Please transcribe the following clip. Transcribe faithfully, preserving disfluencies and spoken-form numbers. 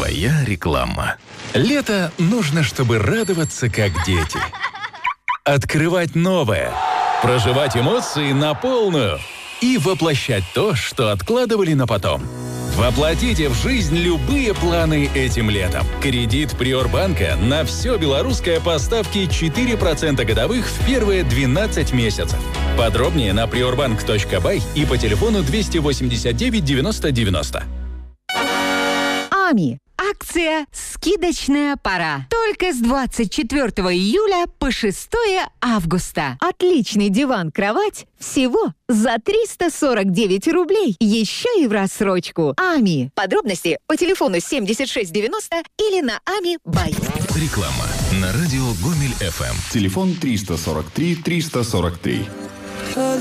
Твоя реклама. Лето нужно, чтобы радоваться, как дети. Открывать новое. Проживать эмоции на полную. И воплощать то, что откладывали на потом. Воплотите в жизнь любые планы этим летом. Кредит Приорбанка на все белорусское поставки четыре процента годовых в первые двенадцать месяцев. Подробнее на приорбанк точка бай и по телефону двести восемьдесят девять девяносто девяносто. АМИ. Акция «Скидочная пора». Только с двадцать четвёртого июля по шестое августа. Отличный диван-кровать всего за триста сорок девять рублей. Еще и в рассрочку. АМИ. Подробности по телефону семьдесят шесть девяносто или на ами бай. Реклама на радио Гомель-эф эм. Телефон триста сорок три триста сорок три.